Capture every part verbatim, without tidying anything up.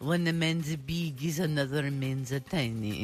When a man's big is another man's tiny.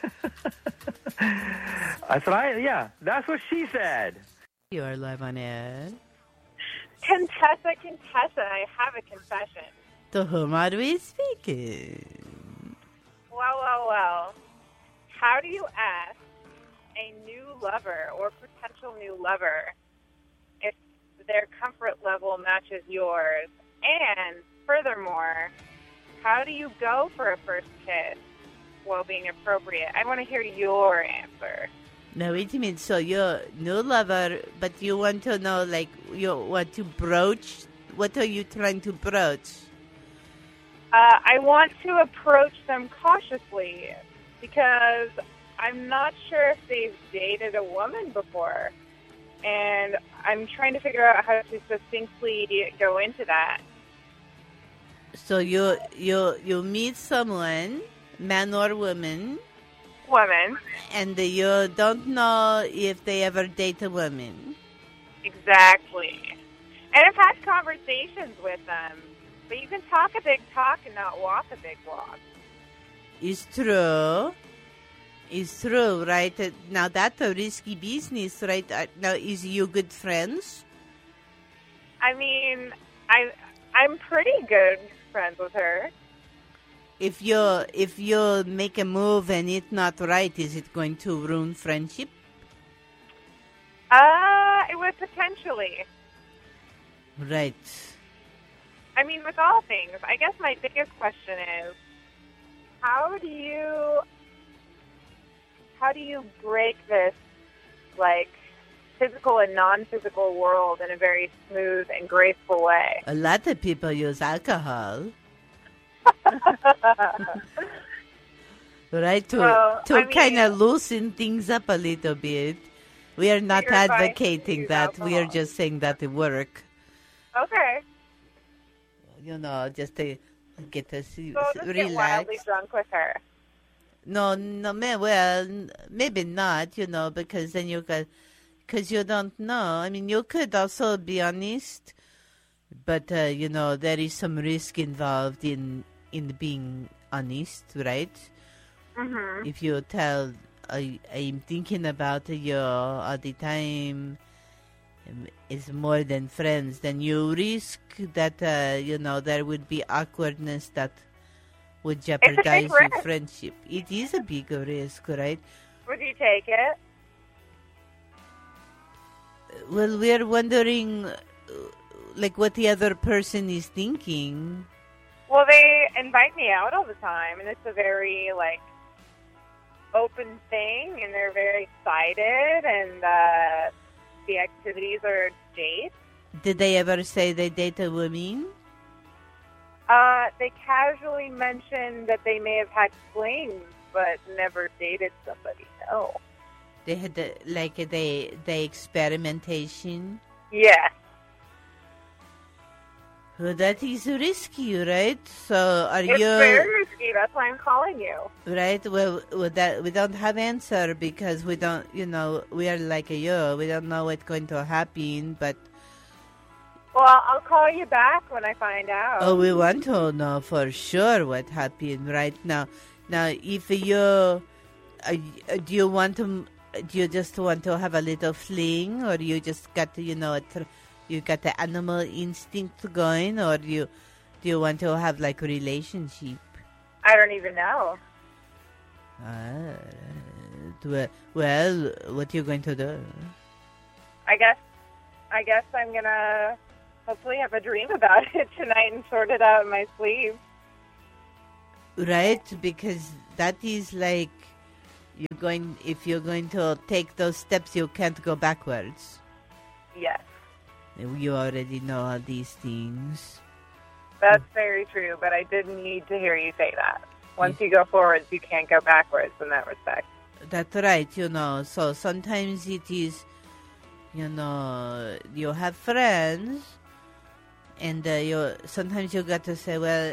That's what I, yeah, that's what she said. You are live on air. Contessa, Contessa, I have a confession. To whom are we speaking? Well, well, well. How do you ask a new lover or potential new lover if their comfort level matches yours? And furthermore, how do you go for a first kiss while being appropriate? I want to hear your answer. No, wait a minute. So you're new lover, but you want to know, like, you want to broach? What are you trying to broach? Uh, I want to approach them cautiously because I'm not sure if they've dated a woman before. And I'm trying to figure out how to succinctly go into that. So you you you meet someone, man or woman, Woman. and you don't know if they ever date a woman. Exactly. And I've had conversations with them, but you can talk a big talk and not walk a big walk. It's true. It's true, right? Uh, Now, that's a risky business, right? Uh, Now, is you good friends? I mean, I, I'm pretty good friends with her. If you if you make a move and it's not right, is it going to ruin friendship? Uh, it would potentially. Right. I mean, with all things, I guess my biggest question is, how do you, how do you break this, like, physical and non-physical world in a very smooth and graceful way? A lot of people use alcohol. Right, to Well, to I mean, kind of loosen things up a little bit. We are not your advice advocating is that. We are alcohol. just saying that it work. Okay. You know, just to get us So just get wildly relax. drunk with her. No, no, may, well, n- maybe not. You know, because then you got, because you don't know. I mean, you could also be honest, but uh, you know, there is some risk involved in in being honest, right? Mm-hmm. If you tell, I, I'm thinking about you all the time, um, it's more than friends, then you risk that, uh, you know, there would be awkwardness that would jeopardize your risk. friendship. It is a big risk, right? Would you take it? Well, we're wondering, uh, like, what the other person is thinking. Well, they invite me out all the time, and it's a very, like, open thing, and they're very excited, and uh, the activities are dates. Did they ever say they date a woman? Uh, they casually mentioned that they may have had flings, but never dated somebody. No. They had, the, like, the, the experimentation? Yes. Well, that is risky, right? So, are It's you very risky. That's why I'm calling you. right? Well, with that we don't have answer because we don't, you know, we are like you. We don't know what's going to happen, but Well, I'll call you back when I find out. oh, we want to know for sure what happened right now. Now, if you uh, do you want to, do you just want to have a little fling, or you just got to, you know, a tr- you got the animal instinct going, or do you do you want to have like a relationship? I don't even know. Ah, well, well, what you going to do? I guess, I guess I'm gonna hopefully have a dream about it tonight and sort it out in my sleep. Right, because that is like you're going. If you're going to take those steps, you can't go backwards. Yes, You already know all these things. that's very true, but I didn't need to hear you say that. Once you go forwards, you can't go backwards in that respect. That's right, you know. So sometimes it is, you know, you have friends, and uh, you sometimes you got to say, well,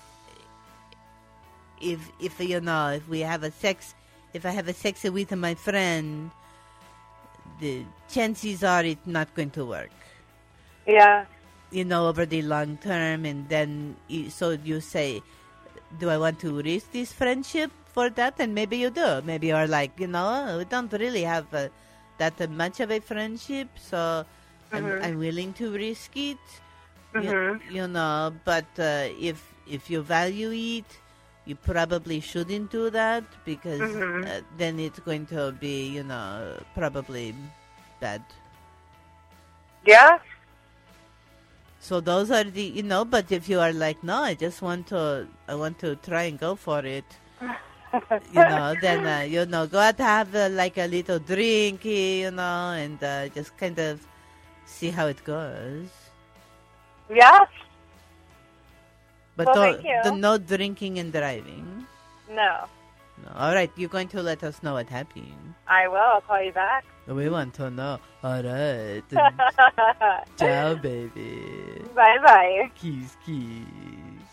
if if you know, if we have a sex, if I have a sex with my friend, the chances are it's not going to work. Yeah. You know, over the long term, and then you, so you say, do I want to risk this friendship for that? And maybe you do. Maybe you're like, you know, we don't really have uh, that much of a friendship, so I'm, Mhm. I'm willing to risk it. You, Mhm. you know, but uh, if if you value it, you probably shouldn't do that because Mhm. uh, then it's going to be, you know, probably bad. Yeah. So those are the, you know, but if you are like, no, I just want to, I want to try and go for it, you know, then, uh, you know, go out to have uh, like a little drink, you know, and uh, just kind of see how it goes. Yeah. But Well, don't, thank you. the no drinking and driving. No. No. All right, you're going to let us know what happened. I will. I'll call you back. We want to know. All right. Ciao, baby. Bye bye. Kiss, kiss.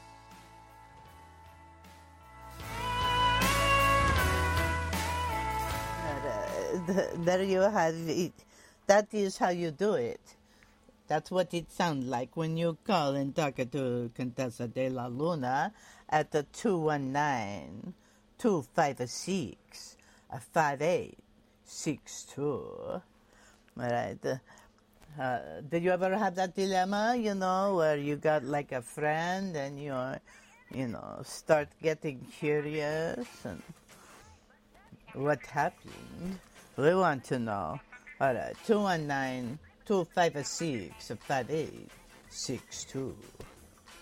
There you have it. That is how you do it. That's what it sounds like when you call and talk to Contessa de la Luna at the two one nine, two five six, five eight six two. All right. Uh, did you ever have that dilemma, you know, where you got like a friend and you're, you know, start getting curious and what happened? We want to know. All right, two one nine, two five six, five eight six two.